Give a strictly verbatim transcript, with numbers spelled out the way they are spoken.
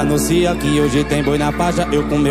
anuncia que hoje tem boi na faixa. Eu com meu